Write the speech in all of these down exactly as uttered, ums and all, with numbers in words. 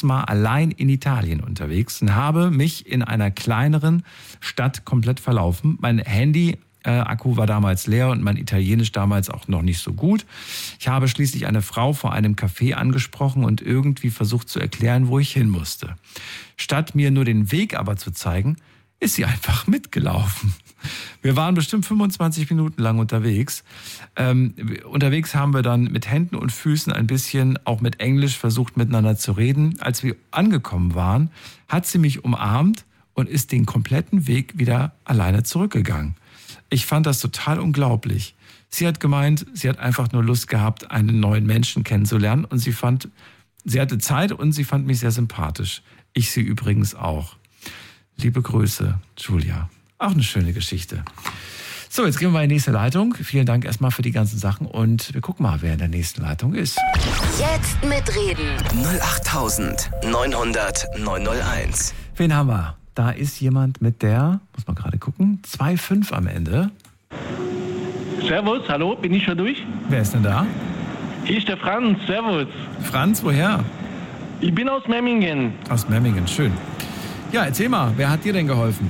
Mal allein in Italien unterwegs und habe mich in einer kleineren Stadt komplett verlaufen. Mein Handy äh, Akku war damals leer und mein Italienisch damals auch noch nicht so gut. Ich habe schließlich eine Frau vor einem Café angesprochen und irgendwie versucht zu erklären, wo ich hin musste. Statt mir nur den Weg aber zu zeigen, ist sie einfach mitgelaufen. Wir waren bestimmt fünfundzwanzig Minuten lang unterwegs. Ähm, unterwegs haben wir dann mit Händen und Füßen ein bisschen, auch mit Englisch, versucht miteinander zu reden. Als wir angekommen waren, hat sie mich umarmt und ist den kompletten Weg wieder alleine zurückgegangen. Ich fand das total unglaublich. Sie hat gemeint, sie hat einfach nur Lust gehabt, einen neuen Menschen kennenzulernen und sie fand, sie hatte Zeit und sie fand mich sehr sympathisch. Ich sie übrigens auch. Liebe Grüße, Julia. Auch eine schöne Geschichte. So, jetzt gehen wir in die nächste Leitung. Vielen Dank erstmal für die ganzen Sachen und wir gucken mal, wer in der nächsten Leitung ist. Jetzt mitreden. null acht neunhundert neunhunderteins. Wen haben wir? Da ist jemand mit der, muss man gerade gucken, zwei fünf am Ende. Servus, hallo, bin ich schon durch? Wer ist denn da? Hier ist der Franz, servus. Franz, woher? Ich bin aus Memmingen. Aus Memmingen, schön. Ja, erzähl mal, wer hat dir denn geholfen?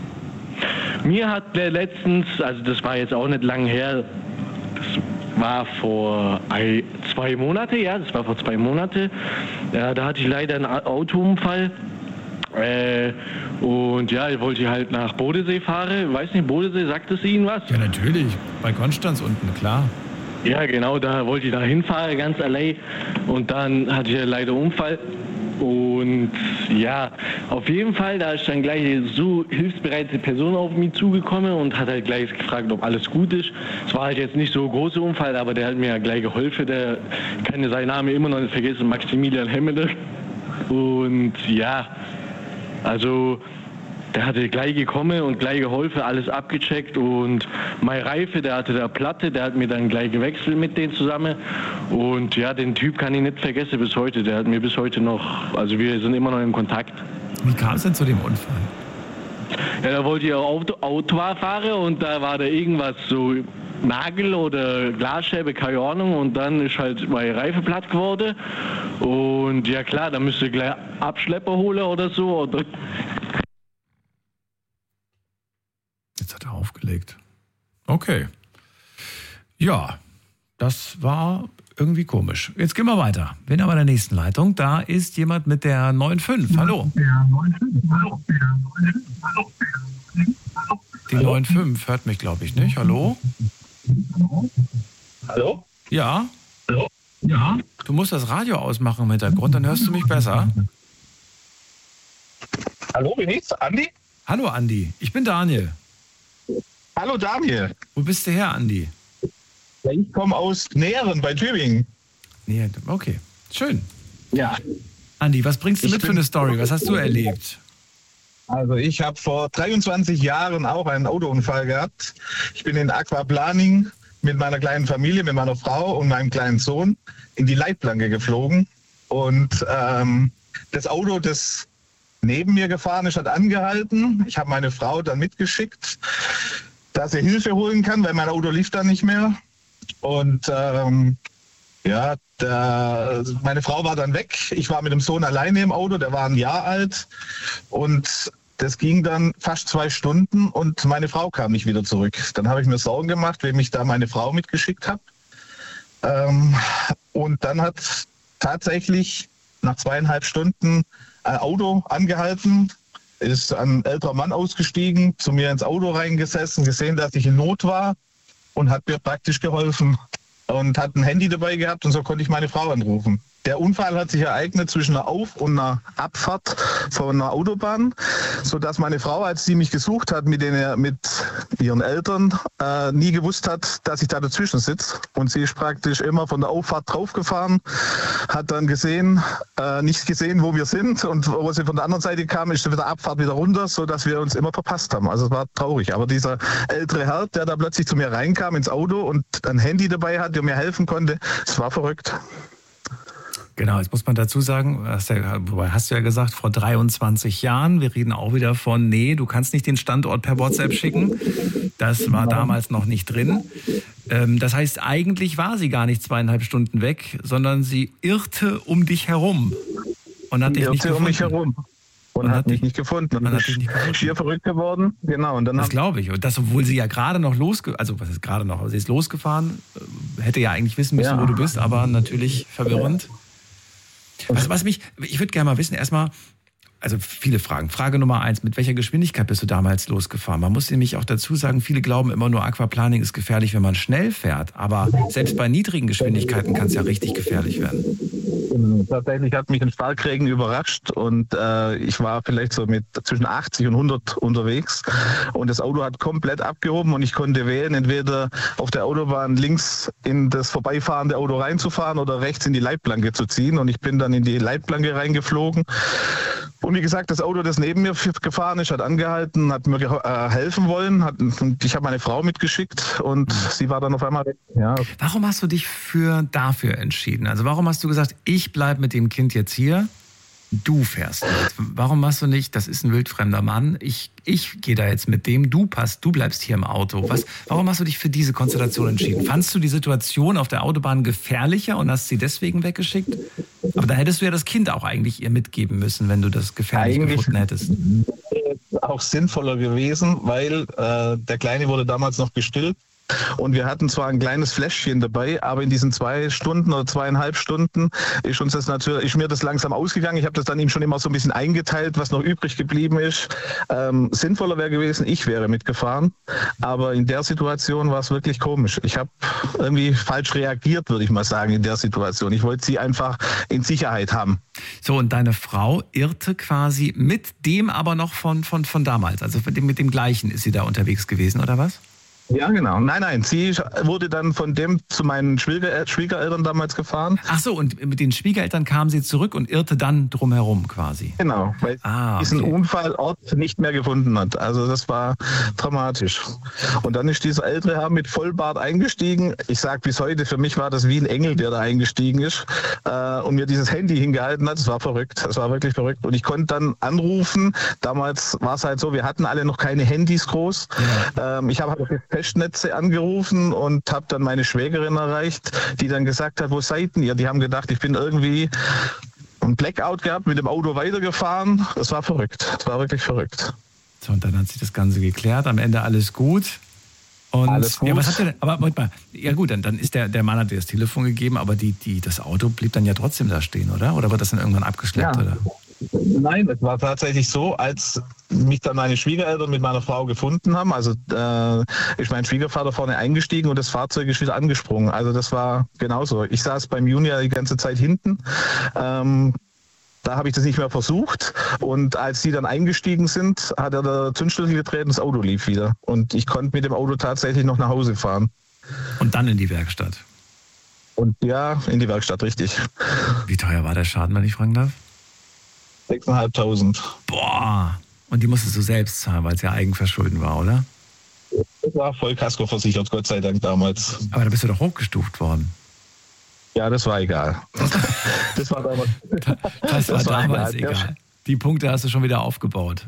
Mir hat der letztens, also das war jetzt auch nicht lang her, das war vor ein, zwei Monate, ja, das war vor zwei Monate. Ja, da hatte ich leider einen Autounfall. Äh, und ja, ich wollte halt nach Bodensee fahren. Weiß nicht, Bodensee, sagt es Ihnen was? Ja, natürlich. Bei Konstanz unten, klar. Ja, genau, da wollte ich da hinfahren, ganz allein. Und dann hatte ich ja leider einen Unfall. Und ja, auf jeden Fall, da ist dann gleich so hilfsbereite Person auf mich zugekommen und hat halt gleich gefragt, ob alles gut ist. Es war halt jetzt nicht so ein großer Unfall, aber der hat mir ja gleich geholfen. Der kann ja seinen Namen immer noch nicht vergessen, Maximilian Hemmele. Und ja, also der hatte gleich gekommen und gleich geholfen, alles abgecheckt und mein Reife, der hatte da Platte, der hat mir dann gleich gewechselt mit denen zusammen und ja, den Typ kann ich nicht vergessen bis heute, der hat mir bis heute noch, also wir sind immer noch in Kontakt. Wie kam es denn zu dem Unfall? Ja, da wollte ich Auto, Auto fahren und da war da irgendwas so Nagel oder Glasscheibe, keine Ahnung, und dann ist halt mein Reife platt geworden und ja klar, da müsste ich gleich Abschlepper holen oder so oder Jetzt hat er aufgelegt. Okay. Ja, das war irgendwie komisch. Jetzt gehen wir weiter. Wen haben wir in der nächsten Leitung? Da ist jemand mit der neun fünf. Hallo. Die neun fünf hört mich, glaube ich, nicht. Hallo? Hallo? Ja? Hallo? Ja? Du musst das Radio ausmachen im Hintergrund, dann hörst du mich besser. Hallo, bin ich's? Andi? Hallo, Andi. Ich bin Daniel. Hallo, Daniel. Wo bist du her, Andi? Ich komme aus Näheren bei Tübingen. Nee, okay. Schön. Ja. Andi, was bringst du Ich mit für bin- eine Story? Was hast du erlebt? Also ich habe vor dreiundzwanzig Jahren auch einen Autounfall gehabt. Ich bin in Aquaplaning mit meiner kleinen Familie, mit meiner Frau und meinem kleinen Sohn in die Leitplanke geflogen. Und ähm, das Auto, das neben mir gefahren ist, hat angehalten. Ich habe meine Frau dann mitgeschickt, dass sie Hilfe holen kann, weil mein Auto lief dann nicht mehr. Und ähm, ja, der, meine Frau war dann weg. Ich war mit dem Sohn alleine im Auto, der war ein Jahr alt. Und das ging dann fast zwei Stunden und meine Frau kam nicht wieder zurück. Dann habe ich mir Sorgen gemacht, wem ich da meine Frau mitgeschickt habe. Ähm, und dann hat tatsächlich nach zweieinhalb Stunden ein Auto angehalten, ist ein älterer Mann ausgestiegen, zu mir ins Auto reingesessen, gesehen, dass ich in Not war und hat mir praktisch geholfen und hat ein Handy dabei gehabt und so konnte ich meine Frau anrufen. Der Unfall hat sich ereignet zwischen einer Auf- und einer Abfahrt von einer Autobahn, sodass meine Frau, als sie mich gesucht hat mit, den, mit ihren Eltern, äh, nie gewusst hat, dass ich da dazwischen sitze. Und sie ist praktisch immer von der Auffahrt draufgefahren, hat dann gesehen, äh, nicht gesehen, wo wir sind. Und wo sie von der anderen Seite kam, ist sie mit der Abfahrt wieder runter, sodass wir uns immer verpasst haben. Also es war traurig. Aber dieser ältere Herr, der da plötzlich zu mir reinkam ins Auto und ein Handy dabei hat, der mir helfen konnte, es war verrückt. Genau, jetzt muss man dazu sagen, hast ja, wobei hast du ja gesagt, vor dreiundzwanzig Jahren, wir reden auch wieder von, nee, du kannst nicht den Standort per WhatsApp schicken. Das war damals noch nicht drin. Ähm, das heißt, eigentlich war sie gar nicht zweieinhalb Stunden weg, sondern sie irrte um dich herum. Und hat dich nicht irrte um mich gefunden. herum. Und, und hat, hat mich nicht gefunden. Und man bin hat dich nicht gefunden. Schier verrückt geworden. Genau. Und dann das glaube ich. Und das, obwohl sie ja gerade noch losge... Also, was ist gerade noch? Aber sie ist losgefahren. Hätte ja eigentlich wissen müssen, ja. wo du bist. Aber natürlich verwirrend. Was, was mich... Ich würde gerne mal wissen, erstmal... Also viele Fragen. Frage Nummer eins, mit welcher Geschwindigkeit bist du damals losgefahren? Man muss nämlich auch dazu sagen, viele glauben immer nur, Aquaplaning ist gefährlich, wenn man schnell fährt. Aber selbst bei niedrigen Geschwindigkeiten kann es ja richtig gefährlich werden. Tatsächlich hat mich ein Starkregen überrascht und äh, ich war vielleicht so mit zwischen achtzig und hundert unterwegs und das Auto hat komplett abgehoben und ich konnte wählen, entweder auf der Autobahn links in das vorbeifahrende Auto reinzufahren oder rechts in die Leitplanke zu ziehen und ich bin dann in die Leitplanke reingeflogen. Und wie gesagt, das Auto, das neben mir gefahren ist, hat angehalten, hat mir äh, helfen wollen. Hat, und ich habe meine Frau mitgeschickt und mhm. sie war dann auf einmal weg. Ja. Warum hast du dich für dafür entschieden? Also warum hast du gesagt, ich bleibe mit dem Kind jetzt hier, du fährst mit? Warum machst du nicht, das ist ein wildfremder Mann, ich, ich gehe da jetzt mit dem, du passt, du bleibst hier im Auto. Was, warum hast du dich für diese Konstellation entschieden? Fandst du die Situation auf der Autobahn gefährlicher und hast sie deswegen weggeschickt? Aber da hättest du ja das Kind auch eigentlich ihr mitgeben müssen, wenn du das gefährlich eigentlich gefunden hättest. Auch sinnvoller gewesen, weil äh, der Kleine wurde damals noch gestillt. Und wir hatten zwar ein kleines Fläschchen dabei, aber in diesen zwei Stunden oder zweieinhalb Stunden ist uns das natürlich, ist mir das langsam ausgegangen. Ich habe das dann ihm schon immer so ein bisschen eingeteilt, was noch übrig geblieben ist. Ähm, sinnvoller wäre gewesen, ich wäre mitgefahren. Aber in der Situation war es wirklich komisch. Ich habe irgendwie falsch reagiert, würde ich mal sagen, in der Situation. Ich wollte sie einfach in Sicherheit haben. So, und deine Frau irrte quasi mit dem aber noch von, von, von damals. Also mit dem, mit dem gleichen ist sie da unterwegs gewesen, oder was? Ja, genau. Nein, nein, sie wurde dann von dem zu meinen Schwieger, Schwiegereltern damals gefahren. Ach so, und mit den Schwiegereltern kam sie zurück und irrte dann drumherum quasi. Genau, weil ah, sie diesen okay. Unfallort nicht mehr gefunden hat. Also das war dramatisch. Und dann ist dieser ältere Herr mit Vollbart eingestiegen. Ich sag bis heute, für mich war das wie ein Engel, der da eingestiegen ist äh, und mir dieses Handy hingehalten hat. Das war verrückt, das war wirklich verrückt. Und ich konnte dann anrufen. Damals war es halt so, wir hatten alle noch keine Handys groß. Ja. Ähm, ich habe halt Festnetze angerufen und habe dann meine Schwägerin erreicht, die dann gesagt hat, wo seid ihr? Die haben gedacht, ich bin irgendwie ein Blackout gehabt, mit dem Auto weitergefahren. Das war verrückt. Das war wirklich verrückt. So, und dann hat sich das Ganze geklärt. Am Ende alles gut. Und alles gut. Ja, was hat der denn? Aber warte mal. Ja gut, dann, dann ist der, der Mann hat dir das Telefon gegeben, aber die, die, das Auto blieb dann ja trotzdem da stehen, oder? Oder wird das dann irgendwann abgeschleppt? Ja. Oder? Nein, es war tatsächlich so, als mich dann meine Schwiegereltern mit meiner Frau gefunden haben, also äh, ist mein Schwiegervater vorne eingestiegen und das Fahrzeug ist wieder angesprungen. Also das war genauso. Ich saß beim Junior die ganze Zeit hinten. Ähm, da habe ich das nicht mehr versucht und als sie dann eingestiegen sind, hat er der Zündschlüssel getreten, das Auto lief wieder und ich konnte mit dem Auto tatsächlich noch nach Hause fahren. Und dann in die Werkstatt? Und ja, in die Werkstatt, richtig. Wie teuer war der Schaden, wenn ich fragen darf? sechstausendfünfhundert. Boah, und die musstest du selbst zahlen, weil es ja Eigenverschulden war, oder? Das war Vollkasko versichert, Gott sei Dank damals. Aber da bist du doch hochgestuft worden. Ja, das war egal. Das war damals, das das war war damals egal. egal. Die Punkte hast du schon wieder aufgebaut.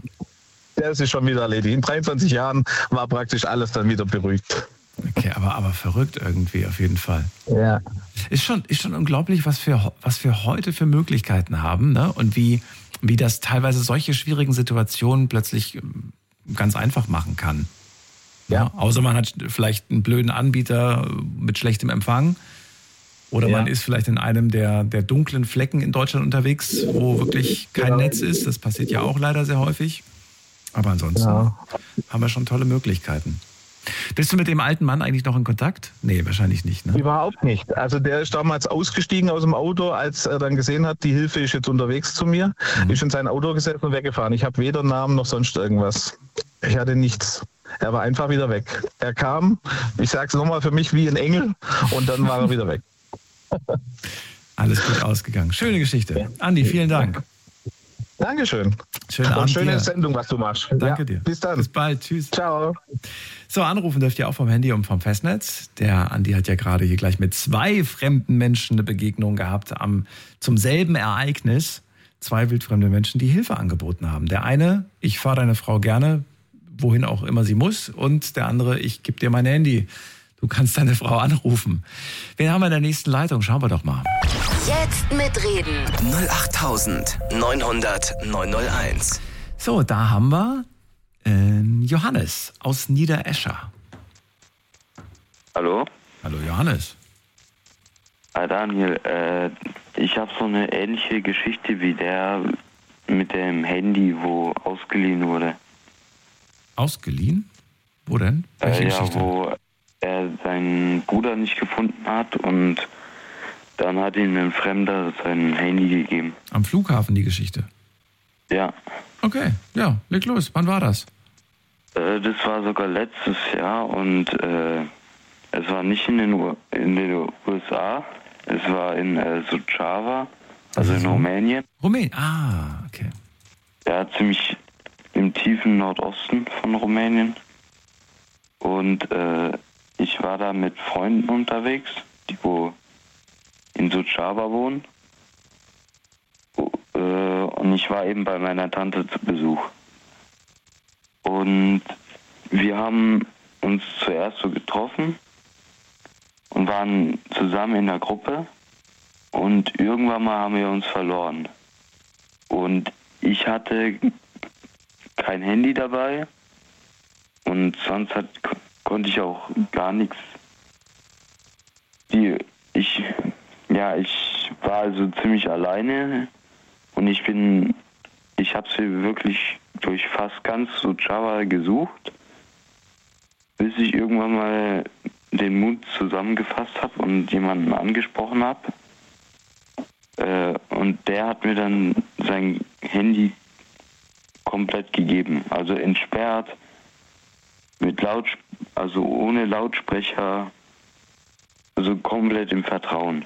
Das ist schon wieder erledigt. In dreiundzwanzig Jahren war praktisch alles dann wieder beruhigt. Okay, aber, aber verrückt irgendwie auf jeden Fall. Ja. Ist schon, ist schon unglaublich, was wir, was wir heute für Möglichkeiten haben, ne? Und wie, wie das teilweise solche schwierigen Situationen plötzlich ganz einfach machen kann. Ja. Ja? Außer man hat vielleicht einen blöden Anbieter mit schlechtem Empfang. Oder ja. man ist vielleicht in einem der, der dunklen Flecken in Deutschland unterwegs, wo wirklich kein genau. Netz ist. Das passiert ja auch leider sehr häufig. Aber ansonsten ja. haben wir schon tolle Möglichkeiten. Bist du mit dem alten Mann eigentlich noch in Kontakt? Nee, wahrscheinlich nicht. Ne? Überhaupt nicht. Also der ist damals ausgestiegen aus dem Auto, als er dann gesehen hat, die Hilfe ist jetzt unterwegs zu mir. Mhm. Ist in sein Auto gesetzt und weggefahren. Ich habe weder Namen noch sonst irgendwas. Ich hatte nichts. Er war einfach wieder weg. Er kam, ich sage es nochmal, für mich wie ein Engel und dann war er wieder weg. Alles gut ausgegangen. Schöne Geschichte. Ja. Andi, vielen Dank. Dankeschön. Schönen Abend. Und schöne dir. Sendung, was du machst. Danke ja, dir. Bis dann. Bis bald. Tschüss. Ciao. So, anrufen dürft ihr auch vom Handy und vom Festnetz. Der Andi hat ja gerade hier gleich mit zwei fremden Menschen eine Begegnung gehabt am, zum selben Ereignis. Zwei wildfremde Menschen, die Hilfe angeboten haben. Der eine, ich fahre deine Frau gerne, wohin auch immer sie muss. Und der andere, ich gebe dir mein Handy. Du kannst deine Frau anrufen. Wen haben wir in der nächsten Leitung? Schauen wir doch mal. Jetzt mitreden. null acht neunhundert neunhunderteins. So, da haben wir ähm, Johannes aus Niederescher. Hallo? Hallo Johannes. Hi Daniel, äh, ich habe so eine ähnliche Geschichte wie der mit dem Handy, wo ausgeliehen wurde. Ausgeliehen? Wo denn? Welche Äh, ja, Geschichte? wo er seinen Bruder nicht gefunden hat und dann hat ihm ein Fremder sein Handy gegeben. Am Flughafen die Geschichte. Ja, Okay, ja, leg los. Wann war das? äh, das war sogar letztes Jahr und äh, es war nicht in den, U in den U S A, es war in äh, Suceava, also in Rumänien. Rumänien. Ah, okay. Ja, ziemlich im tiefen Nordosten von Rumänien. Und äh, ich war da mit Freunden unterwegs, die wo in Suceava wohnen. Äh, und ich war eben bei meiner Tante zu Besuch. Und wir haben uns zuerst so getroffen und waren zusammen in der Gruppe. Und irgendwann mal haben wir uns verloren. Und ich hatte kein Handy dabei und sonst hat, konnte ich auch gar nichts. Die, ich, ja, ich war also ziemlich alleine und ich bin, ich habe sie wirklich durch fast ganz Suceava gesucht, bis ich irgendwann mal den Mut zusammengefasst habe und jemanden angesprochen habe. Äh, und der hat mir dann sein Handy komplett gegeben, also entsperrt, mit Laut, also ohne Lautsprecher, also komplett im Vertrauen.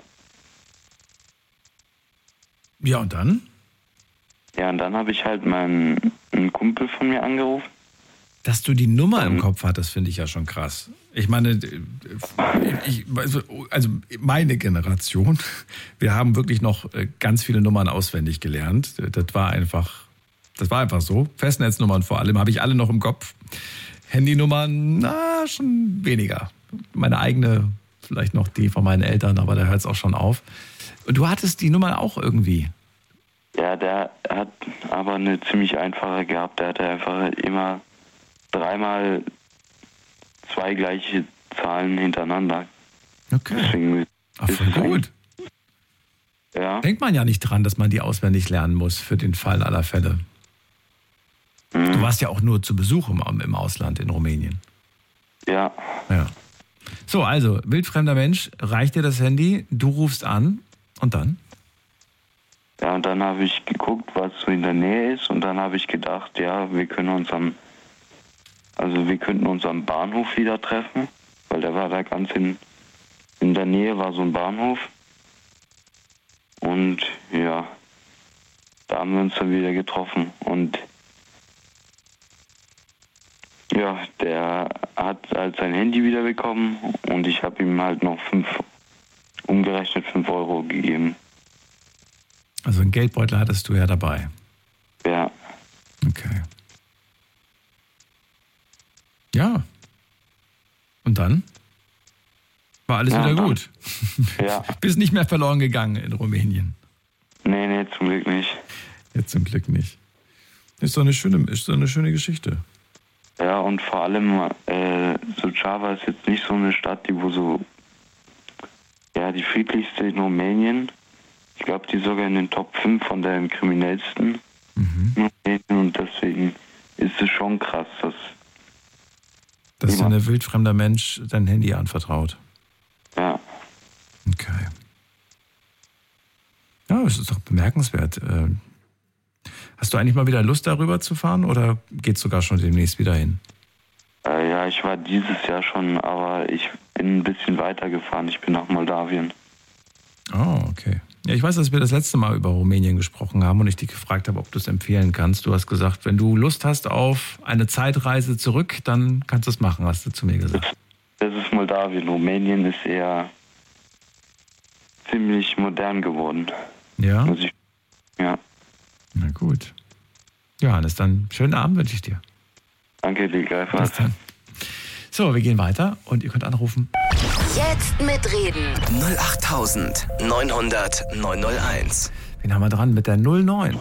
Ja, und dann? Ja, und dann habe ich halt meinen einen Kumpel von mir angerufen. Dass du die Nummer im Kopf hattest, finde ich ja schon krass. Ich meine, ich, also meine Generation, wir haben wirklich noch ganz viele Nummern auswendig gelernt. Das war einfach, das war einfach so. Festnetznummern vor allem habe ich alle noch im Kopf. Handynummern, na, schon weniger. Meine eigene, vielleicht noch die von meinen Eltern, aber da hört es auch schon auf. Und du hattest die Nummer auch irgendwie. Ja, der hat aber eine ziemlich einfache gehabt. Der hatte einfach immer dreimal zwei gleiche Zahlen hintereinander. Okay. Deswegen Ach, voll gut. Ja. Denkt man ja nicht dran, dass man die auswendig lernen muss für den Fall aller Fälle. Mhm. Du warst ja auch nur zu Besuch im, im Ausland, in Rumänien. Ja. Ja. So, also, wildfremder Mensch, reicht dir das Handy, du rufst an und dann? Ja, und dann habe ich geguckt, was so in der Nähe ist und dann habe ich gedacht, ja, wir können uns am, also wir könnten uns am Bahnhof wieder treffen, weil der war da ganz in, in der Nähe war so ein Bahnhof. Und ja, da haben wir uns dann wieder getroffen und ja, der hat halt sein Handy wieder bekommen und ich habe ihm halt noch fünf, umgerechnet fünf Euro gegeben. Also einen Geldbeutel hattest du ja dabei. Ja. Okay. Ja. Und dann? War alles Ja, wieder dann. gut. Ja. Bist nicht mehr verloren gegangen in Rumänien. Nee, nee, zum Glück nicht. Jetzt zum Glück nicht. Ist doch eine schöne, ist doch eine schöne Geschichte. Ja, und vor allem, äh, Suceava ist jetzt nicht so eine Stadt, die wo so, ja, die friedlichste in Rumänien. Ich glaube, die sogar in den Top fünf von den kriminellsten. Mhm. Und deswegen ist es schon krass, dass... Dass dir Immer. ein wildfremder Mensch dein Handy anvertraut. Ja. Okay. Ja, es ist doch bemerkenswert. Äh, Hast du eigentlich mal wieder Lust, darüber zu fahren oder geht's sogar schon demnächst wieder hin? Äh, ja, ich war dieses Jahr schon, aber ich bin ein bisschen weiter gefahren. Ich bin nach Moldawien. Oh, okay. Ja, ich weiß, dass wir das letzte Mal über Rumänien gesprochen haben und ich dich gefragt habe, ob du es empfehlen kannst. Du hast gesagt, wenn du Lust hast auf eine Zeitreise zurück, dann kannst du es machen, hast du zu mir gesagt. Das ist Moldawien. Rumänien ist eher ziemlich modern geworden. Ja? Muss ich, ja. Na gut. Johannes, dann schönen Abend wünsche ich dir. Danke dir Bis gleichfalls. dann. So, wir gehen weiter und ihr könnt anrufen. Jetzt mitreden. null acht neunhundert neunhunderteins. Wen haben wir dran mit der null neun?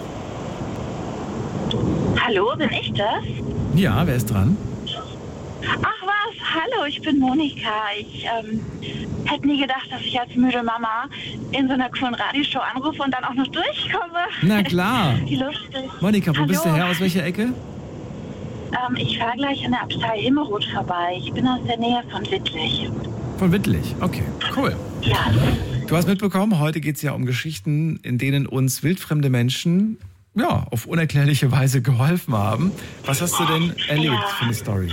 Hallo, bin ich das? Ja, wer ist dran? Ach was, hallo, ich bin Monika. Ich ähm, hätte nie gedacht, dass ich als müde Mama in so einer coolen Radioshow anrufe und dann auch noch durchkomme. Na klar. Wie lustig. Monika, wo Hallo. bist du her? Aus welcher Ecke? Ähm, ich fahre gleich an der Abtei Himmelroth vorbei. Ich bin aus der Nähe von Wittlich. Von Wittlich, okay, cool. Ja. Du hast mitbekommen, heute geht es ja um Geschichten, in denen uns wildfremde Menschen ja, auf unerklärliche Weise geholfen haben. Was hast du denn erlebt Ja. für eine Story?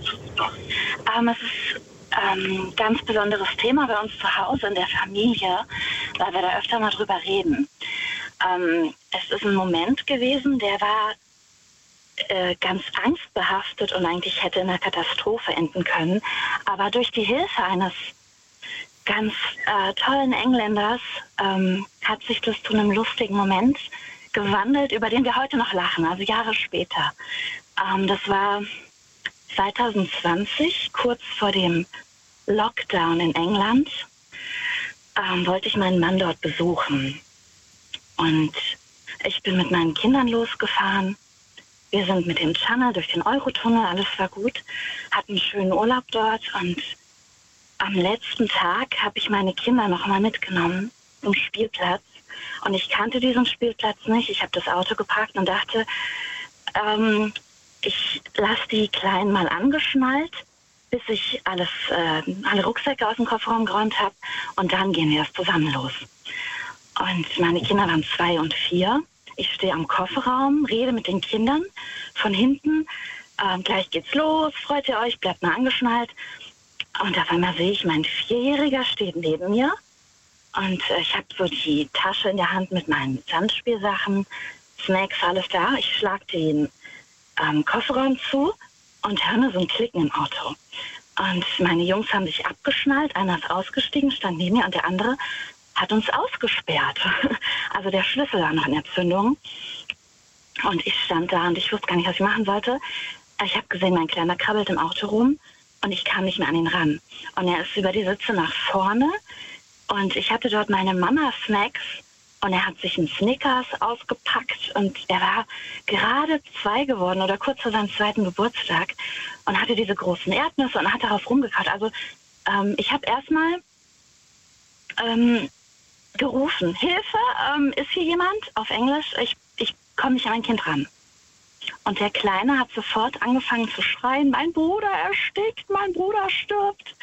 Ähm, es ist ähm, ein ganz besonderes Thema bei uns zu Hause in der Familie, weil wir da öfter mal drüber reden. Ähm, es ist ein Moment gewesen, der war äh, ganz angstbehaftet und eigentlich hätte in einer Katastrophe enden können. Aber durch die Hilfe eines ganz äh, tollen Engländers ähm, hat sich das zu einem lustigen Moment gewandelt, über den wir heute noch lachen, also Jahre später. Ähm, das war zwanzig zwanzig, kurz vor dem Lockdown in England, ähm, wollte ich meinen Mann dort besuchen. Und ich bin mit meinen Kindern losgefahren. Wir sind mit dem Channel durch den Eurotunnel, alles war gut, hatten einen schönen Urlaub dort. Und am letzten Tag habe ich meine Kinder noch mal mitgenommen zum Spielplatz. Und ich kannte diesen Spielplatz nicht. Ich habe das Auto geparkt und dachte, ähm, ich lasse die Kleinen mal angeschnallt, bis ich alles, äh, alle Rucksäcke aus dem Kofferraum geräumt habe. Und dann gehen wir erst zusammen los. Und meine Kinder waren zwei und vier. Ich stehe am Kofferraum, rede mit den Kindern von hinten. Ähm, gleich geht's los, freut ihr euch, bleibt mal angeschnallt. Und auf einmal sehe ich, mein Vierjähriger steht neben mir. Und äh, ich habe so die Tasche in der Hand mit meinen Sandspielsachen, Snacks, alles da. Ich schlage den ähm, Kofferraum zu und höre nur so ein Klicken im Auto. Und meine Jungs haben sich abgeschnallt, einer ist ausgestiegen, stand neben mir und der andere hat uns ausgesperrt. Also der Schlüssel war noch in der Zündung. Und ich stand da und ich wusste gar nicht, was ich machen sollte. Ich habe gesehen, mein Kleiner krabbelt im Auto rum und ich kam nicht mehr an ihn ran. Und er ist über die Sitze nach vorne und ich hatte dort meine Mama-Snacks und er hat sich einen Snickers ausgepackt und er war gerade zwei geworden oder kurz vor seinem zweiten Geburtstag und hatte diese großen Erdnüsse und hat darauf rumgekaut. Also ähm, ich habe erstmal ähm, gerufen, Hilfe, ähm, ist hier jemand? Auf Englisch, ich, ich komme nicht an mein Kind ran. Und der Kleine hat sofort angefangen zu schreien, mein Bruder erstickt, mein Bruder stirbt.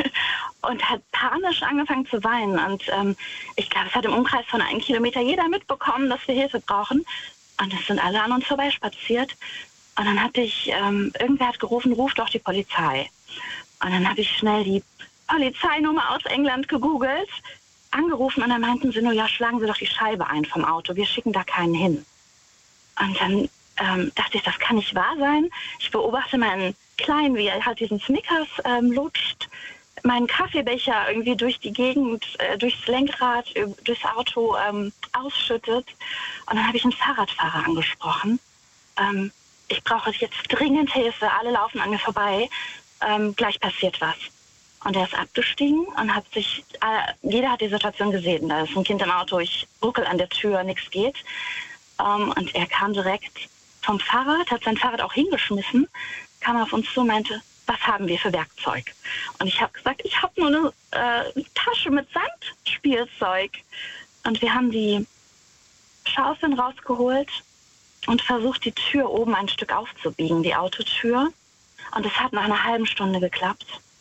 Und hat panisch angefangen zu weinen. Und ähm, ich glaube, es hat im Umkreis von einem Kilometer jeder mitbekommen, dass wir Hilfe brauchen. Und es sind alle an uns vorbeispaziert. Und dann hatte ich, ähm, irgendwer hat gerufen, ruf doch die Polizei. Und dann habe ich schnell die Polizeinummer aus England gegoogelt, angerufen und dann meinten sie nur, ja, schlagen Sie doch die Scheibe ein vom Auto, wir schicken da keinen hin. Und dann ähm, dachte ich, das kann nicht wahr sein. Ich beobachte meinen Kleinen, wie er halt diesen Snickers ähm, lutscht, meinen Kaffeebecher irgendwie durch die Gegend, äh, durchs Lenkrad, äh, durchs Auto ähm, ausschüttet. Und dann habe ich einen Fahrradfahrer angesprochen. Ähm, ich brauche jetzt dringend Hilfe, alle laufen an mir vorbei, ähm, gleich passiert was. Und er ist abgestiegen und hat sich, äh, jeder hat die Situation gesehen, da ist ein Kind im Auto, ich ruckel an der Tür, nichts geht. Ähm, und er kam direkt vom Fahrrad, hat sein Fahrrad auch hingeschmissen, kam auf uns zu und meinte, was haben wir für Werkzeug? Und ich habe gesagt, ich habe nur eine äh, Tasche mit Sandspielzeug. Und wir haben die Schaufeln rausgeholt und versucht, die Tür oben ein Stück aufzubiegen, die Autotür. Und es hat nach einer halben Stunde geklappt.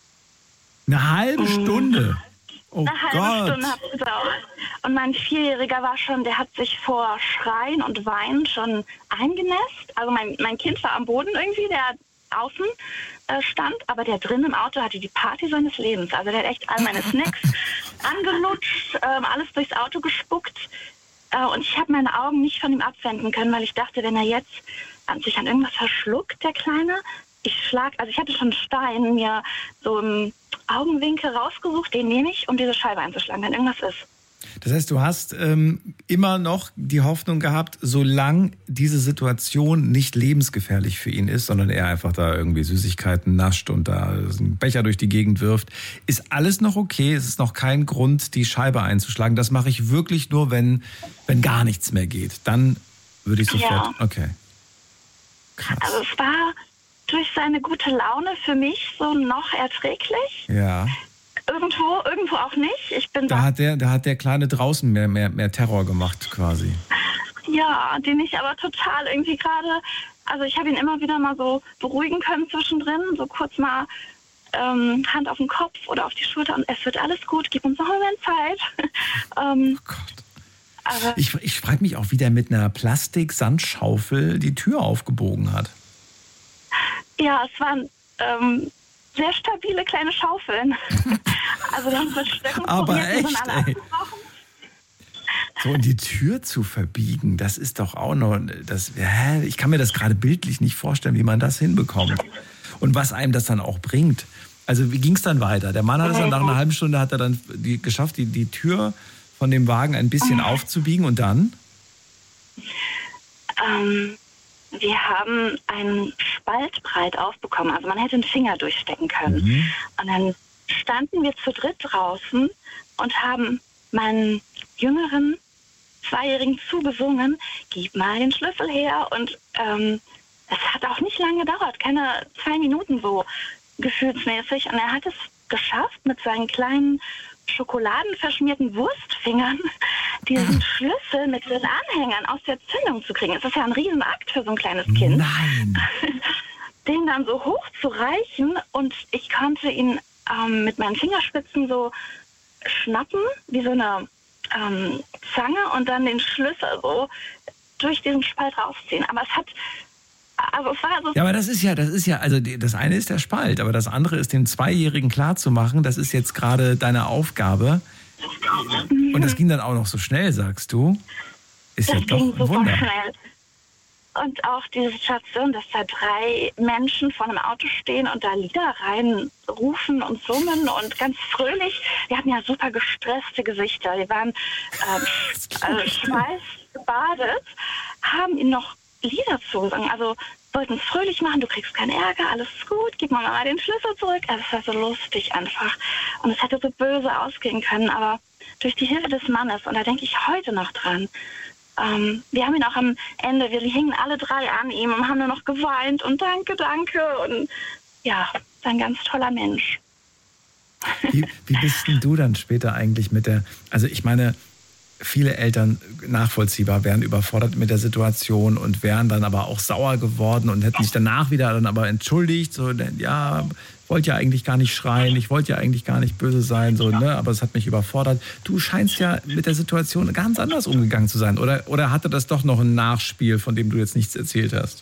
Eine halbe Mhm. Stunde? Oh Eine halbe Gott. Stunde hat es gedauert. Und mein Vierjähriger war schon, der hat sich vor Schreien und Weinen schon eingenässt. Also mein, mein Kind war am Boden irgendwie, der außen äh, stand, aber der drin im Auto hatte die Party seines Lebens. Also der hat echt all meine Snacks angelutscht, ähm, alles durchs Auto gespuckt. Äh, und ich habe meine Augen nicht von ihm abwenden können, weil ich dachte, wenn er jetzt an sich an irgendwas verschluckt, der Kleine, ich schlag, also ich hatte schon einen Stein mir so im Augenwinkel rausgesucht, den nehme ich, um diese Scheibe einzuschlagen, wenn irgendwas ist. Das heißt, du hast ähm, immer noch die Hoffnung gehabt, solange diese Situation nicht lebensgefährlich für ihn ist, sondern er einfach da irgendwie Süßigkeiten nascht und da einen Becher durch die Gegend wirft, ist alles noch okay. Es ist noch kein Grund, die Scheibe einzuschlagen. Das mache ich wirklich nur, wenn, wenn gar nichts mehr geht. Dann würde ich sofort... Ja. Okay. Krass. Also es war durch seine gute Laune für mich so noch erträglich. Ja. Irgendwo, irgendwo auch nicht. Ich bin Da hat der, da hat der Kleine draußen mehr, mehr, mehr Terror gemacht quasi. Ja, den ich aber total irgendwie gerade, also ich habe ihn immer wieder mal so beruhigen können zwischendrin, so kurz mal ähm, Hand auf den Kopf oder auf die Schulter und es wird alles gut, gib uns noch einen Moment Zeit. ähm, Oh Gott. aber Ich, ich frage mich auch, wie der mit einer Plastik-Sandschaufel die Tür aufgebogen hat. ja, es waren ähm, sehr stabile kleine Schaufeln. also dann mit Stöcken Aber probiert, die sind echt, alle ey. abgebrochen. So, und die Tür zu verbiegen, das ist doch auch noch, das, hä? Ich kann mir das gerade bildlich nicht vorstellen, wie man das hinbekommt. Und was einem das dann auch bringt. Also wie ging es dann weiter? Der Mann hat es dann nach einer halben Stunde, hat er dann die, geschafft, die, die Tür von dem Wagen ein bisschen aufzubiegen und dann? Ähm, wir haben einen Spalt breit aufbekommen. Also man hätte einen Finger durchstecken können. Mhm. Und dann standen wir zu dritt draußen und haben meinen jüngeren Zweijährigen zugesungen, gib mal den Schlüssel her. Und ähm, es hat auch nicht lange gedauert, keine zwei Minuten so gefühlsmäßig. Und er hat es geschafft, mit seinen kleinen schokoladenverschmierten Wurstfingern diesen Schlüssel mit den Anhängern aus der Zündung zu kriegen. Es ist ja ein Riesenakt für so ein kleines Kind. Nein. Den dann so hoch zu reichen und ich konnte ihn ähm, mit meinen Fingerspitzen so schnappen, wie so eine ähm, Zange und dann den Schlüssel so durch diesen Spalt rausziehen. Aber es hat, also es war so... Ja, aber das ist ja, das ist ja, also die- das eine ist der Spalt, aber das andere ist dem Zweijährigen klarzumachen, das ist jetzt gerade deine Aufgabe. Und das ging dann auch noch so schnell, sagst du? Ist ja Das doch ging ein super Wunder. schnell. Und auch diese Situation, dass da drei Menschen vor einem Auto stehen und da Lieder reinrufen und summen und ganz fröhlich. Wir hatten ja super gestresste Gesichter. Wir waren ähm, also schweißgebadet, haben ihnen noch Lieder zugesungen. Also wollten es fröhlich machen, du kriegst keinen Ärger, alles ist gut, gib mir mal den Schlüssel zurück. Also es war so lustig einfach. Und es hätte so böse ausgehen können, aber durch die Hilfe des Mannes, und da denke ich heute noch dran, ähm, wir haben ihn auch am Ende, wir hingen alle drei an ihm und haben nur noch geweint und danke, danke und ja, ein ganz toller Mensch. Wie, wie bist denn du dann später eigentlich mit der, also ich meine, viele Eltern nachvollziehbar wären überfordert mit der Situation und wären dann aber auch sauer geworden und hätten sich danach wieder dann aber entschuldigt, so, ja, ich wollte ja eigentlich gar nicht schreien, ich wollte ja eigentlich gar nicht böse sein, so, ne, aber es hat mich überfordert. Du scheinst ja mit der Situation ganz anders umgegangen zu sein, oder, oder hatte das doch noch ein Nachspiel, von dem du jetzt nichts erzählt hast?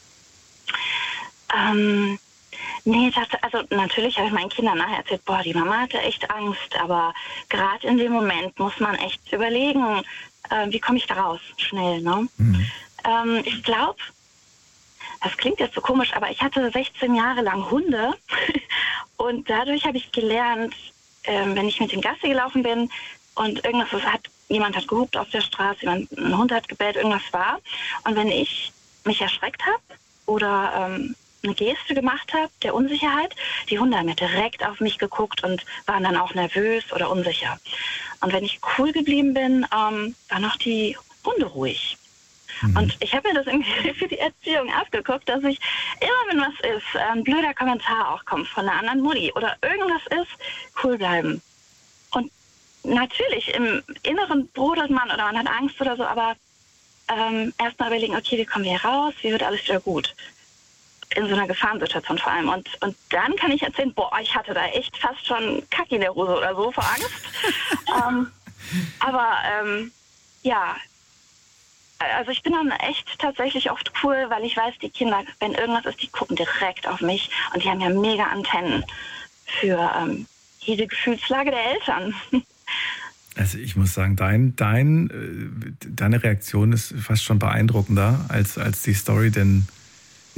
Ähm, nee, das, also natürlich habe ich meinen Kindern nachher erzählt, boah, die Mama hatte echt Angst, aber gerade in dem Moment muss man echt überlegen, äh, wie komme ich da raus, schnell, ne? Mhm. Ähm, ich glaube, das klingt jetzt so komisch, aber ich hatte sechzehn Jahre lang Hunde und dadurch habe ich gelernt, ähm, wenn ich mit dem Gassi gelaufen bin und irgendwas was hat, jemand hat gehupt auf der Straße, jemand, ein Hund hat gebellt, irgendwas war, und wenn ich mich erschreckt habe oder ähm, eine Geste gemacht habe der Unsicherheit, die Hunde haben ja direkt auf mich geguckt und waren dann auch nervös oder unsicher. Und wenn ich cool geblieben bin, ähm, waren auch die Hunde ruhig. Mhm. Und ich habe mir das irgendwie für die Erziehung abgeguckt, dass ich immer, wenn was ist, ein blöder Kommentar auch kommt von einer anderen Mutti oder irgendwas ist, cool bleiben. Und natürlich, im Inneren brodelt man oder man hat Angst oder so, aber ähm, erst mal überlegen, okay, wie kommen wir hier raus, wie wird alles wieder gut? In so einer Gefahrensituation vor allem. Und, und dann kann ich erzählen, boah, ich hatte da echt fast schon Kacke in der Hose oder so vor Angst. ähm, aber ähm, ja, also ich bin dann echt tatsächlich oft cool, weil ich weiß, die Kinder, wenn irgendwas ist, die gucken direkt auf mich und die haben ja mega Antennen für ähm, jede Gefühlslage der Eltern. Also ich muss sagen, dein, dein, deine Reaktion ist fast schon beeindruckender als, als die Story, denn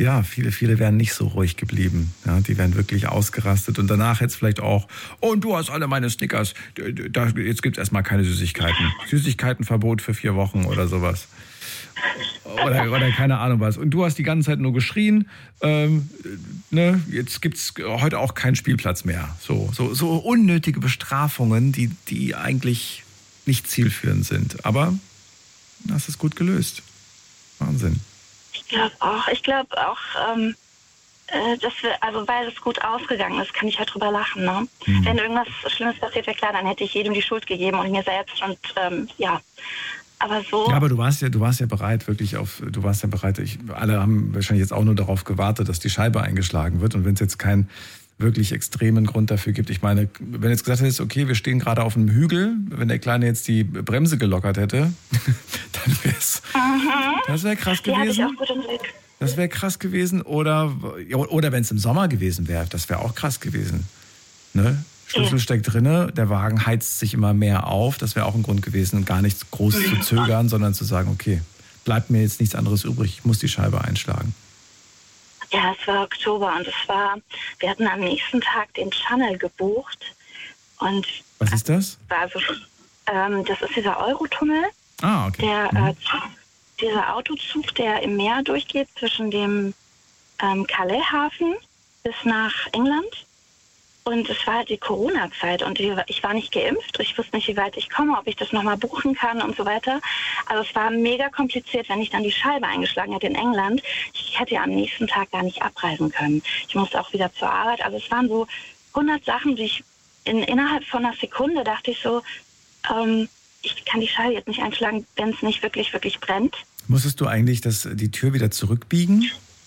Ja, viele, viele wären nicht so ruhig geblieben. Ja, die wären wirklich ausgerastet. Und danach jetzt vielleicht auch, oh, und du hast alle meine Snickers. Da, jetzt gibt es erstmal keine Süßigkeiten. Süßigkeitenverbot für vier Wochen oder sowas. Oder, oder keine Ahnung was. Und du hast die ganze Zeit nur geschrien. Ähm, ne, jetzt gibt es heute auch keinen Spielplatz mehr. So, so, so unnötige Bestrafungen, die, die eigentlich nicht zielführend sind. Aber das ist gut gelöst. Wahnsinn. Ich glaube auch. Ich glaube auch, ähm, äh, dass wir, also weil es gut ausgegangen ist, kann ich halt drüber lachen. Ne? Mhm. Wenn irgendwas Schlimmes passiert wäre, klar, dann hätte ich jedem die Schuld gegeben und mir selbst und ähm, ja. Aber so. Ja, aber du warst ja, du warst ja bereit, wirklich auf, du warst ja bereit. Ich, alle haben wahrscheinlich jetzt auch nur darauf gewartet, dass die Scheibe eingeschlagen wird. Und wenn es jetzt keinen wirklich extremen Grund dafür gibt, ich meine, wenn du jetzt gesagt hättest, okay, wir stehen gerade auf einem Hügel, wenn der Kleine jetzt die Bremse gelockert hätte, dann wäre es, mhm. das wäre krass gewesen. Die hatte ich auch gut im Blick. Das wäre krass gewesen. Oder, oder wenn es im Sommer gewesen wäre, das wäre auch krass gewesen. Ne? Schlüssel steckt drinne, der Wagen heizt sich immer mehr auf. Das wäre auch ein Grund gewesen, gar nicht groß zu zögern, sondern zu sagen, okay, bleibt mir jetzt nichts anderes übrig, ich muss die Scheibe einschlagen. Ja, es war Oktober und es war, wir hatten am nächsten Tag den Channel gebucht. Und was ist das? War so, ähm, das ist dieser Eurotunnel. Ah, okay. Der, mhm. äh, dieser Autozug, der im Meer durchgeht zwischen dem ähm, Calais-Hafen bis nach England. Und es war halt die Corona-Zeit und ich war nicht geimpft. Ich wusste nicht, wie weit ich komme, ob ich das nochmal buchen kann und so weiter. Also es war mega kompliziert, wenn ich dann die Scheibe eingeschlagen hätte in England. Ich hätte ja am nächsten Tag gar nicht abreisen können. Ich musste auch wieder zur Arbeit. Also es waren so hundert Sachen, die ich in, innerhalb von einer Sekunde dachte ich so, ähm, ich kann die Scheibe jetzt nicht einschlagen, wenn es nicht wirklich, wirklich brennt. Musstest du eigentlich das, die Tür wieder zurückbiegen?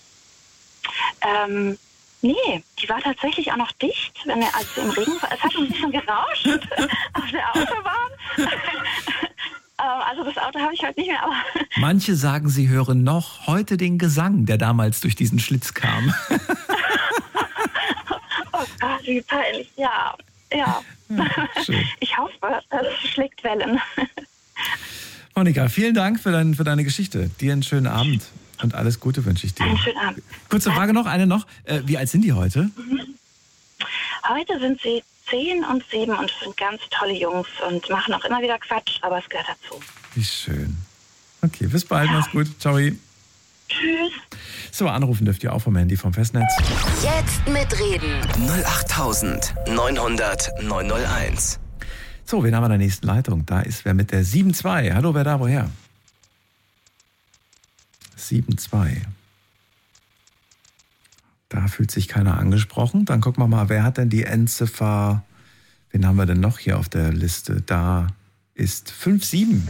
Ähm... Nee, die war tatsächlich auch noch dicht, wenn er also im Regen war. Es hat ein bisschen gerauscht auf der Autobahn. Also das Auto habe ich heute nicht mehr. Aber manche sagen, sie hören noch heute den Gesang, der damals durch diesen Schlitz kam. Oh Gott, wie peinlich. Ja, ja. ja ich hoffe, es schlägt Wellen. Monika, vielen Dank für, dein, für deine Geschichte. Dir einen schönen Abend. Und alles Gute wünsche ich dir. Einen schönen Abend. Kurze Frage noch, eine noch. Äh, wie alt sind die heute? Mhm. Heute sind sie zehn und sieben und sind ganz tolle Jungs und machen auch immer wieder Quatsch, aber es gehört dazu. Wie schön. Okay, bis bald, ja. Mach's gut. Ciao. Tschüss. So, anrufen dürft ihr auch vom Handy vom Festnetz. Jetzt mitreden. null acht neunhundert neunhunderteins. So, wen haben wir in der nächsten Leitung? Da ist wer mit der sieben zwei. Hallo, wer da, woher? sieben zwei. Da fühlt sich keiner angesprochen. Dann gucken wir mal, wer hat denn die Endziffer? Wen haben wir denn noch hier auf der Liste? Da ist fünf sieben.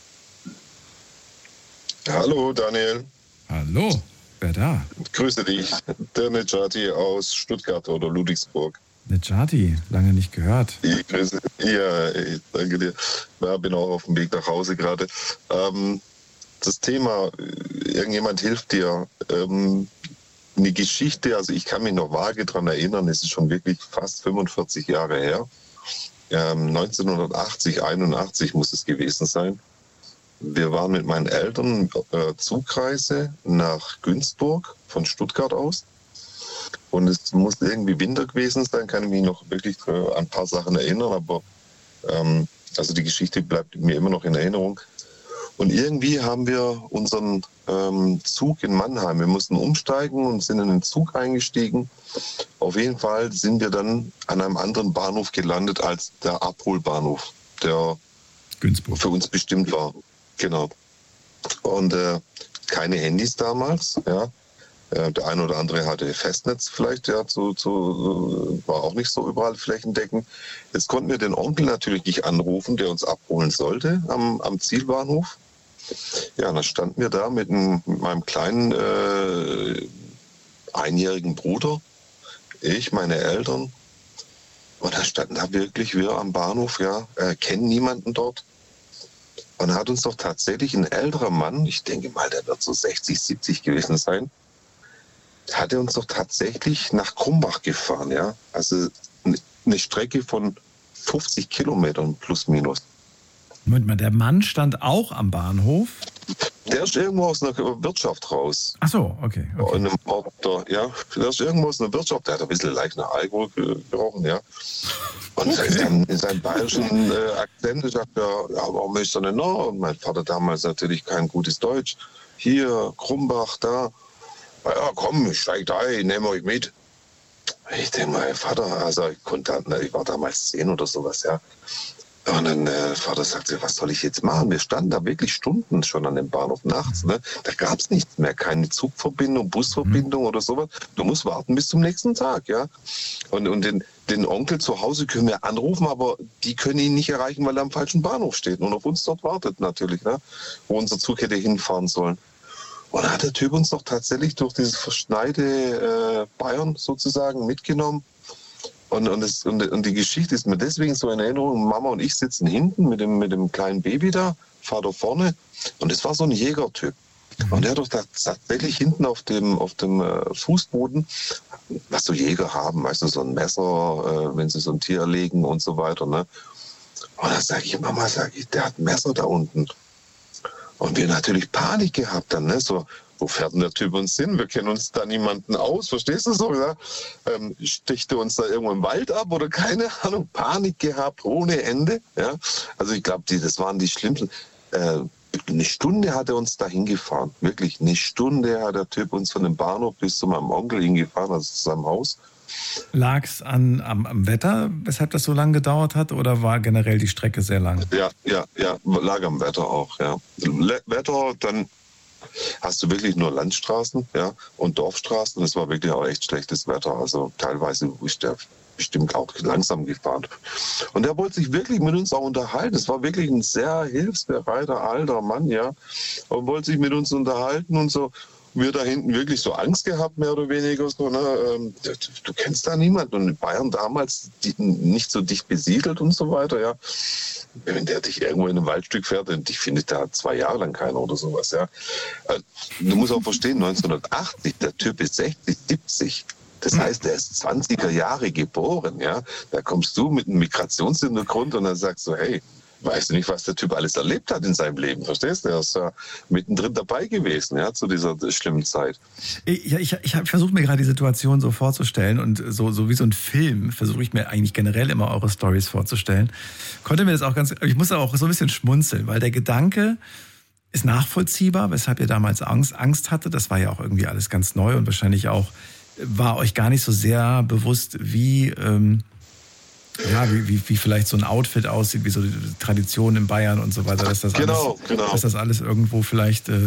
Hallo Daniel. Hallo, wer da? Grüße dich, der Nejati aus Stuttgart oder Ludwigsburg. Nejati, lange nicht gehört. Ich grüße, ja, ich danke dir. Ja, bin auch auf dem Weg nach Hause gerade. Ähm, das Thema, irgendjemand hilft dir, ähm, eine Geschichte, also ich kann mich noch vage daran erinnern, es ist schon wirklich fast fünfundvierzig Jahre her. Ähm, neunzehnhundertachtzig, einundachtzig muss es gewesen sein. Wir waren mit meinen Eltern äh, Zugreise nach Günzburg von Stuttgart aus. Und es muss irgendwie Winter gewesen sein, kann ich mich noch wirklich äh, an ein paar Sachen erinnern, aber ähm, also die Geschichte bleibt mir immer noch in Erinnerung. Und irgendwie haben wir unseren ähm, Zug in Mannheim, wir mussten umsteigen und sind in den Zug eingestiegen. Auf jeden Fall sind wir dann an einem anderen Bahnhof gelandet als der Abholbahnhof, der Günzburg für uns bestimmt war. Genau. Und äh, keine Handys damals, ja. Äh, der eine oder andere hatte Festnetz vielleicht, ja, zu, zu, äh, war auch nicht so überall flächendeckend. Jetzt konnten wir den Onkel natürlich nicht anrufen, der uns abholen sollte am, am Zielbahnhof. Ja, dann standen wir da mit, einem, mit meinem kleinen äh, einjährigen Bruder, ich, meine Eltern. Und da standen da wirklich wir am Bahnhof, ja, äh, kennen niemanden dort. Und da hat uns doch tatsächlich ein älterer Mann, ich denke mal, der wird so sechzig, siebzig gewesen sein, hat er uns doch tatsächlich nach Krumbach gefahren, ja. Also eine Strecke von fünfzig Kilometern plus minus. Moment mal, der Mann stand auch am Bahnhof? Der ist irgendwo aus einer Wirtschaft raus. Ach so, okay. okay. In einem Ort da, ja, der ist irgendwo aus einer Wirtschaft, der hat ein bisschen leicht nach Alkohol gerochen, ja. Und okay. dann in seinem bayerischen äh, Akzent sagt er, ja, warum ist er denn noch? Und mein Vater damals natürlich kein gutes Deutsch. Hier, Krumbach, da. Ja, komm, steigt ein, nehmt euch mit. Ich denke mal, Vater, also ich konnte, ich war damals zehn oder sowas, ja. Und dann äh, Vater sagte, was soll ich jetzt machen? Wir standen da wirklich Stunden schon an dem Bahnhof nachts. Ne? Da gab es nichts mehr, keine Zugverbindung, Busverbindung mhm. oder sowas. Du musst warten bis zum nächsten Tag, ja. Und, und den, den Onkel zu Hause können wir anrufen, aber die können ihn nicht erreichen, weil er am falschen Bahnhof steht und auf uns dort wartet natürlich, ne? Wo unser Zug hätte hinfahren sollen. Und dann hat der Typ uns doch tatsächlich durch dieses verschneite äh, Bayern sozusagen mitgenommen. Und, und, das, und, und die Geschichte ist mir deswegen so in Erinnerung. Mama und ich sitzen hinten mit dem, mit dem kleinen Baby da, Vater vorne. Und das war so ein Jägertyp. Und der hat doch tatsächlich hinten auf dem, auf dem äh, Fußboden, was so Jäger haben, weißt du, so ein Messer, äh, wenn sie so ein Tier erlegen und so weiter. Ne? Und dann sage ich, Mama, sag ich, der hat ein Messer da unten. Und wir natürlich Panik gehabt dann, ne? So, wo fährt denn der Typ uns hin? Wir kennen uns da niemanden aus, verstehst du so? Ja? Ähm, sticht er uns da irgendwo im Wald ab oder keine Ahnung? Panik gehabt, ohne Ende. Ja? Also ich glaube, das waren die schlimmsten. Äh, eine Stunde hat er uns da hingefahren. Wirklich, eine Stunde hat der Typ uns von dem Bahnhof bis zu meinem Onkel hingefahren, also zu seinem Haus. Lag es an, am, am Wetter, weshalb das so lange gedauert hat, oder war generell die Strecke sehr lang? Ja, ja, ja, lag am Wetter auch, ja. Le- Wetter, dann hast du wirklich nur Landstraßen, ja, und Dorfstraßen. Das war wirklich auch echt schlechtes Wetter. Also teilweise ist der bestimmt auch langsam gefahren. Und er wollte sich wirklich mit uns auch unterhalten. Es war wirklich ein sehr hilfsbereiter alter Mann, ja, und wollte sich mit uns unterhalten und so. Wir da hinten wirklich so Angst gehabt, mehr oder weniger. So, ne? ähm, du, du kennst da niemanden. Und in Bayern damals die, nicht so dicht besiedelt und so weiter. Ja. Wenn der dich irgendwo in einem Waldstück fährt, und dich findet da zwei Jahre lang keiner oder sowas. Ja. Äh, du musst auch verstehen, neunzehnhundertachtzig, der Typ ist sechzig, siebzig. Das heißt, er ist zwanziger Jahre geboren. Ja. Da kommst du mit einem Migrationshintergrund und dann sagst du, hey, weißt du nicht, was der Typ alles erlebt hat in seinem Leben, verstehst du? Er ist ja mittendrin dabei gewesen, ja, zu dieser schlimmen Zeit. Ich, ich, ich versuche mir gerade die Situation so vorzustellen und so, so wie so ein Film versuche ich mir eigentlich generell immer eure Storys vorzustellen. Konnte mir das auch ganz, ich muss auch so ein bisschen schmunzeln, weil der Gedanke ist nachvollziehbar, weshalb ihr damals Angst, Angst hatte. Das war ja auch irgendwie alles ganz neu und wahrscheinlich auch war euch gar nicht so sehr bewusst, wie... Ähm, Ja, wie, wie, wie vielleicht so ein Outfit aussieht, wie so die Tradition in Bayern und so weiter, dass das, genau, alles, genau. Dass das alles irgendwo vielleicht äh,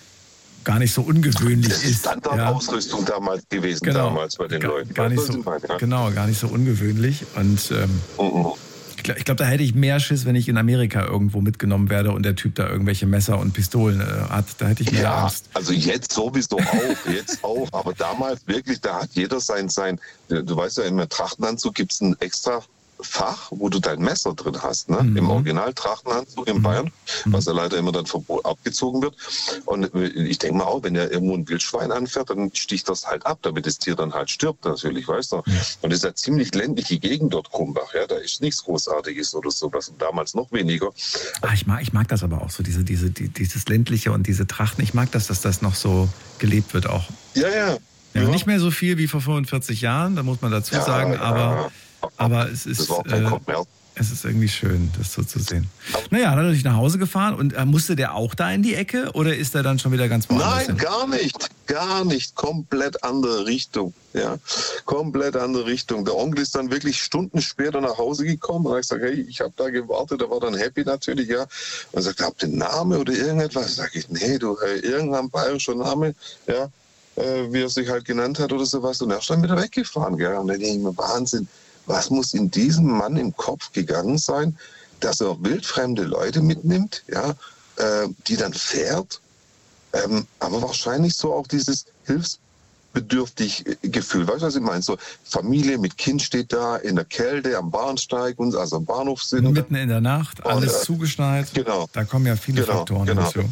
gar nicht so ungewöhnlich das ist. Das ist Standardausrüstung ja. damals gewesen, genau. damals bei den gar, Leuten. Gar nicht so, ja. Genau, gar nicht so ungewöhnlich. Und ähm, uh-uh. ich glaube, glaub, da hätte ich mehr Schiss, wenn ich in Amerika irgendwo mitgenommen werde und der Typ da irgendwelche Messer und Pistolen äh, hat. Da hätte ich mehr ja, Angst. Also jetzt sowieso auch, jetzt auch. Aber damals wirklich, da hat jeder sein, sein du weißt ja, im Trachtenanzug gibt es ein extra Fach, wo du dein Messer drin hast, ne? Mhm. Im Original-Trachtenanzug in Bayern, mhm. was ja leider immer dann verbot, abgezogen wird. Und ich denke mal auch, wenn er irgendwo ein Wildschwein anfährt, dann sticht das halt ab, damit das Tier dann halt stirbt, natürlich, weißt du. Ja. Und das ist ja ziemlich ländliche Gegend dort, Krumbach, ja, da ist nichts Großartiges oder sowas, und damals noch weniger. Ah, ich mag, ich mag das aber auch so, diese, diese, die, dieses ländliche und diese Trachten, ich mag das, dass das noch so gelebt wird auch. Ja, ja. Ja, ja. Nicht mehr so viel wie vor fünfundvierzig Jahren, da muss man dazu ja, sagen, ja. aber... Aber es ist, äh, es ist irgendwie schön, das so zu sehen. Naja, dann hat er sich nach Hause gefahren und äh, musste der auch da in die Ecke oder ist er dann schon wieder ganz woanders Nein, hin? gar nicht. Gar nicht. Komplett andere Richtung. Ja, komplett andere Richtung. Der Onkel ist dann wirklich Stunden später nach Hause gekommen und hat gesagt, hey, ich habe da gewartet. Er war dann happy natürlich, ja. Und er sagt, habt ihr einen Namen oder irgendetwas? Sag ich, nee, du, hey, irgendein bayerischer Name, ja, äh, wie er sich halt genannt hat oder sowas. Und er ist dann wieder weggefahren, gell. Und dann denke ich mir, Wahnsinn. Was muss in diesem Mann im Kopf gegangen sein, dass er wildfremde Leute mitnimmt, ja, äh, die dann fährt, ähm, aber wahrscheinlich so auch dieses hilfsbedürftig Gefühl. Weißt du, was ich meine? So Familie mit Kind steht da in der Kälte am Bahnsteig, und also am Bahnhof sind. Mitten in der Nacht, alles und, äh, zugeschneit. Genau. Da kommen ja viele genau, Faktoren genau. dazu.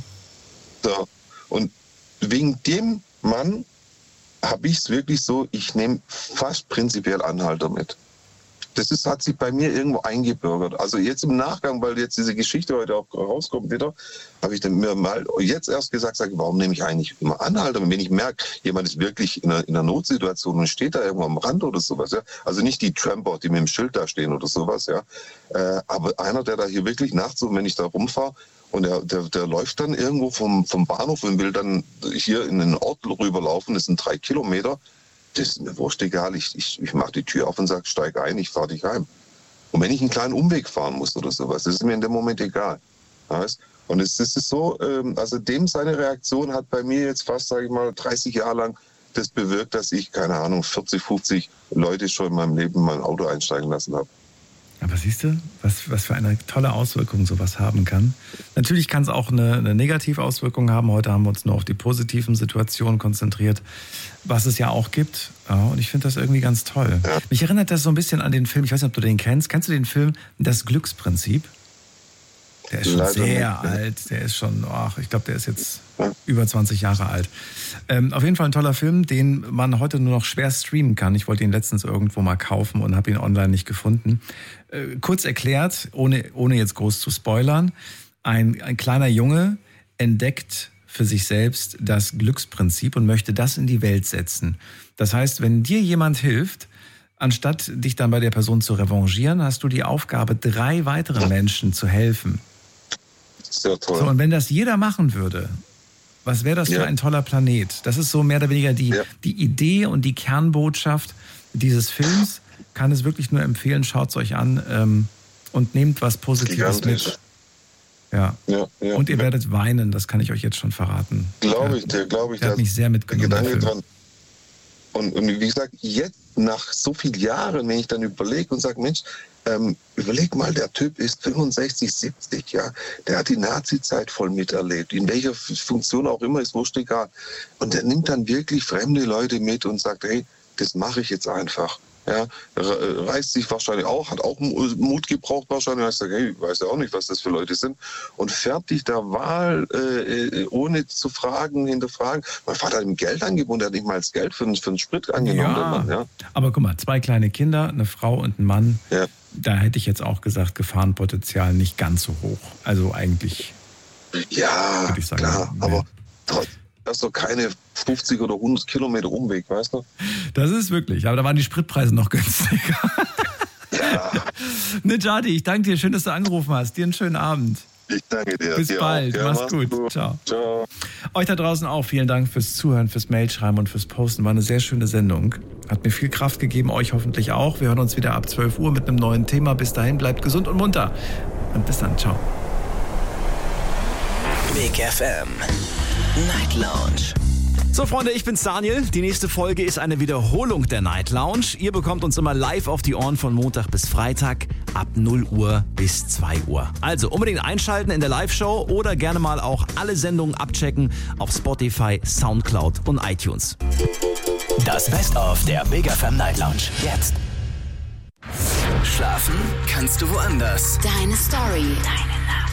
So. Und wegen dem Mann habe ich es wirklich so, ich nehme fast prinzipiell Anhalter mit. Das ist, hat sich bei mir irgendwo eingebürgert. Also jetzt im Nachgang, weil jetzt diese Geschichte heute auch rauskommt wieder, habe ich dann mir mal jetzt erst gesagt, sag, warum nehme ich eigentlich immer Anhalter? Und wenn ich merke, jemand ist wirklich in einer, in einer Notsituation und steht da irgendwo am Rand oder sowas, ja. Also nicht die Tramper, die mit dem Schild da stehen oder sowas, ja. Äh, aber einer, der da hier wirklich nachts, so, wenn ich da rumfahre, und der, der, der läuft dann irgendwo vom, vom Bahnhof und will dann hier in den Ort rüberlaufen, das sind drei Kilometer, das ist mir wurscht egal, ich, ich, ich mache die Tür auf und sage, steig ein, ich fahre dich heim. Und wenn ich einen kleinen Umweg fahren muss oder sowas, das ist mir in dem Moment egal. Weißt? Und es, es ist so, ähm, also dem seine Reaktion hat bei mir jetzt fast, sage ich mal, dreißig Jahre lang das bewirkt, dass ich, keine Ahnung, vierzig, fünfzig Leute schon in meinem Leben in mein Auto einsteigen lassen habe. Aber siehst du, was, was für eine tolle Auswirkung sowas haben kann. Natürlich kann es auch eine, eine Negativauswirkung haben. Heute haben wir uns nur auf die positiven Situationen konzentriert, was es ja auch gibt. Ja, und ich finde das irgendwie ganz toll. Ja. Mich erinnert das so ein bisschen an den Film, ich weiß nicht, ob du den kennst. Kennst du den Film Das Glücksprinzip? Der ist schon Leider sehr nicht, alt. Der ist schon, ach, ich glaube, der ist jetzt ja. über zwanzig Jahre alt. Ähm, auf jeden Fall ein toller Film, den man heute nur noch schwer streamen kann. Ich wollte ihn letztens irgendwo mal kaufen und habe ihn online nicht gefunden. Äh, kurz erklärt, ohne, ohne jetzt groß zu spoilern, ein, ein kleiner Junge entdeckt für sich selbst das Glücksprinzip und möchte das in die Welt setzen. Das heißt, wenn dir jemand hilft, anstatt dich dann bei der Person zu revanchieren, hast du die Aufgabe, drei weitere Menschen zu helfen. Sehr toll. So, und wenn das jeder machen würde, was wäre das ja. für ein toller Planet? Das ist so mehr oder weniger die, ja. die Idee und die Kernbotschaft dieses Films. Kann es wirklich nur empfehlen, schaut es euch an ähm, und nehmt was Positives Gigantisch. mit. Ja. Ja, ja. Und ihr werdet weinen, das kann ich euch jetzt schon verraten. Glaube ich dir, glaube ich dir. Der hat mich sehr mitgenommen. Der Gedanke dran. Und, und wie gesagt, jetzt nach so vielen Jahren, wenn ich dann überlege und sage, Mensch, ähm, überleg mal, der Typ ist fünfundsechzig, siebzig, ja, der hat die Nazi-Zeit voll miterlebt, in welcher Funktion auch immer, ist wurscht egal. Und der nimmt dann wirklich fremde Leute mit und sagt, hey, das mache ich jetzt einfach. Ja, reißt sich wahrscheinlich auch, hat auch Mut gebraucht wahrscheinlich. Ich sage, hey, ich weiß ja auch nicht, was das für Leute sind. Und fertig der Wahl, äh, ohne zu fragen, hinterfragen. Mein Vater hat ihm Geld angeboten, der hat nicht mal das Geld für, für den Sprit angenommen. Ja, Mann, ja. Aber guck mal, zwei kleine Kinder, eine Frau und ein Mann. Ja. Da hätte ich jetzt auch gesagt, Gefahrenpotenzial nicht ganz so hoch. Also eigentlich, ja, würde ich sagen, klar, nee. Aber trotzdem. Das ist doch keine fünfzig oder hundert Kilometer Umweg, weißt du? Das ist wirklich, aber da waren die Spritpreise noch günstiger. Ja. Nejati, ich danke dir, schön, dass du angerufen hast. Dir einen schönen Abend. Ich danke dir. Bis dir bald, ja, mach's gut. gut. Ciao. Ciao. Euch da draußen auch vielen Dank fürs Zuhören, fürs Mailschreiben und fürs Posten. War eine sehr schöne Sendung. Hat mir viel Kraft gegeben, euch hoffentlich auch. Wir hören uns wieder ab zwölf Uhr mit einem neuen Thema. Bis dahin, bleibt gesund und munter. Und bis dann, ciao. Big F M Night Lounge. So Freunde, ich bin's Daniel. Die nächste Folge ist eine Wiederholung der Night Lounge. Ihr bekommt uns immer live auf die Ohren von Montag bis Freitag ab null Uhr bis zwei Uhr. Also unbedingt einschalten in der Live-Show oder gerne mal auch alle Sendungen abchecken auf Spotify, Soundcloud und iTunes. Das Best-of der Big F M Night Lounge. Jetzt. Schlafen kannst du woanders. Deine Story. Deine